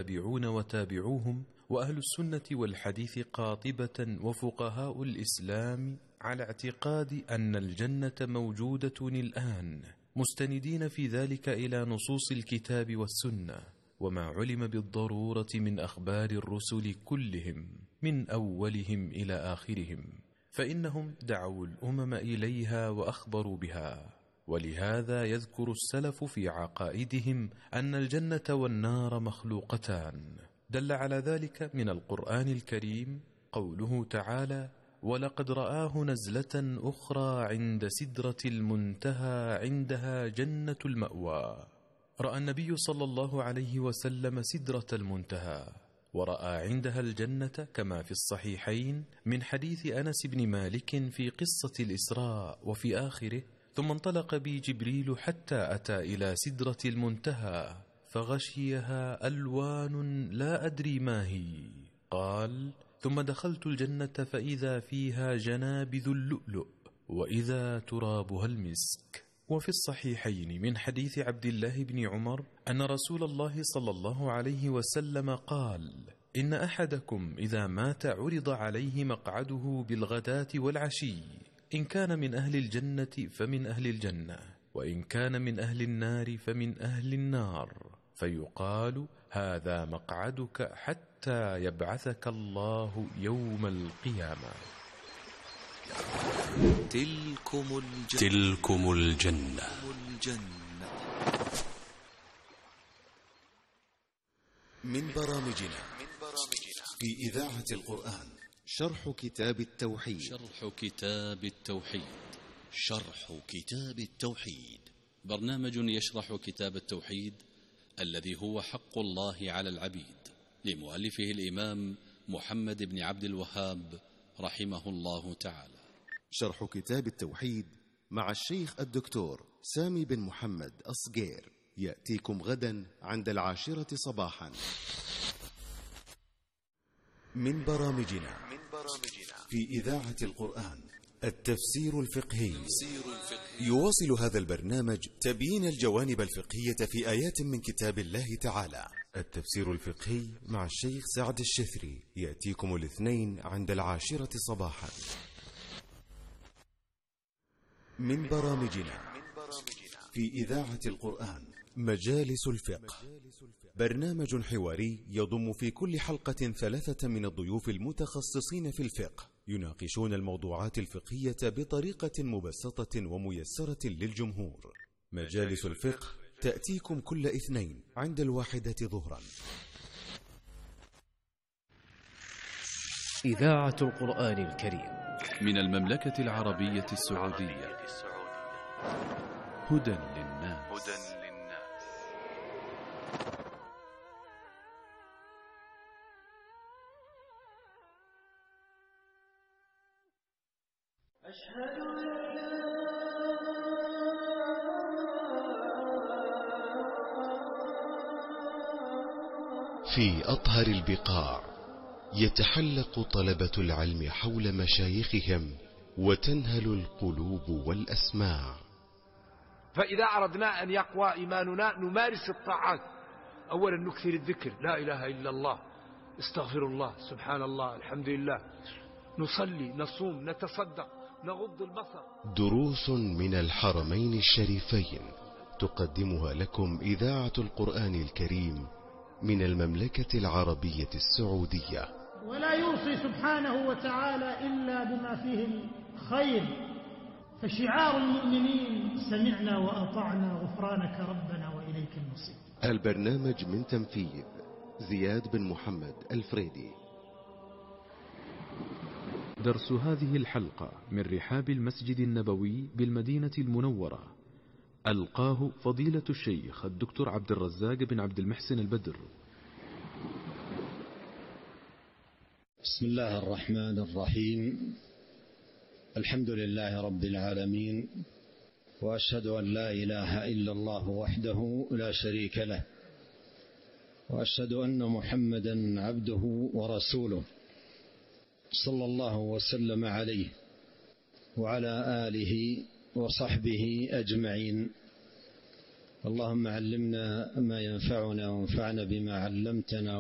والتابعون وتابعوهم وأهل السنة والحديث قاطبة وفقهاء الإسلام على اعتقاد أن الجنة موجودة الآن، مستندين في ذلك إلى نصوص الكتاب والسنة وما علم بالضرورة من أخبار الرسل كلهم من أولهم إلى آخرهم، فإنهم دعوا الأمم إليها وأخبروا بها. ولهذا يذكر السلف في عقائدهم أن الجنة والنار مخلوقتان. دل على ذلك من القرآن الكريم قوله تعالى: ولقد رآه نزلة أخرى عند سدرة المنتهى عندها جنة المأوى. رأى النبي صلى الله عليه وسلم سدرة المنتهى، ورأى عندها الجنة كما في الصحيحين من حديث أنس بن مالك في قصة الإسراء وفي آخره: ثم انطلق بي جبريل حتى أتى إلى سدرة المنتهى فغشيها ألوان لا أدري ما هي. قال: ثم دخلت الجنة فإذا فيها جنابذ اللؤلؤ وإذا ترابها المسك. وفي الصحيحين من حديث عبد الله بن عمر أن رسول الله صلى الله عليه وسلم قال: إن أحدكم إذا مات عرض عليه مقعده بالغداة والعشي، إن كان من أهل الجنة فمن أهل الجنة، وإن كان من أهل النار فمن أهل النار، فيقال: هذا مقعدك حتى يبعثك الله يوم القيامة. تلكم الجنة. من برامجنا في إذاعة القرآن شرح كتاب التوحيد. شرح كتاب التوحيد برنامج يشرح كتاب التوحيد الذي هو حق الله على العبيد، لمؤلفه الإمام محمد بن عبد الوهاب رحمه الله تعالى. شرح كتاب التوحيد مع الشيخ الدكتور سامي بن محمد أصغير يأتيكم غدا عند 10 صباحا. من برامجنا في إذاعة القرآن التفسير الفقهي. يواصل هذا البرنامج تبيين الجوانب الفقهية في آيات من كتاب الله تعالى. التفسير الفقهي مع الشيخ سعد الشثري يأتيكم الاثنين عند 10 صباحا. من برامجنا في إذاعة القرآن مجالس الفقه، برنامج حواري يضم في كل حلقة 3 من الضيوف المتخصصين في الفقه، يناقشون الموضوعات الفقهية بطريقة مبسطة وميسرة للجمهور. مجالس الفقه تأتيكم كل اثنين عند 1 ظهرا. إذاعة القرآن الكريم من المملكة العربية السعودية. هدى للناس. أشهد أن لا في أطهر البقاع يتحلق طلبة العلم حول مشايخهم وتنهل القلوب والأسماع. فإذا أردنا أن يقوى إيماننا نمارس الطاعات. أولا نكثر الذكر، لا إله إلا الله، استغفر الله، سبحان الله، الحمد لله، نصلي، نصوم، نتصدق، نغض البصر. دروس من الحرمين الشريفين تقدمها لكم إذاعة القرآن الكريم من المملكة العربية السعودية. ولا يوصي سبحانه وتعالى إلا بما فيه الخير، فشعار المؤمنين سمعنا وأطعنا غفرانك ربنا وإليك المصير. البرنامج من تنفيذ زياد بن محمد الفريدي. درس هذه الحلقة من رحاب المسجد النبوي بالمدينة المنورة، ألقاه فضيلة الشيخ الدكتور عبد الرزاق بن عبد المحسن البدر. بسم الله الرحمن الرحيم. الحمد لله رب العالمين، وأشهد أن لا إله إلا الله وحده لا شريك له، وأشهد أن محمدا عبده ورسوله، صلى الله وسلم عليه وعلى آله وصحبه أجمعين. اللهم علمنا ما ينفعنا وانفعنا بما علمتنا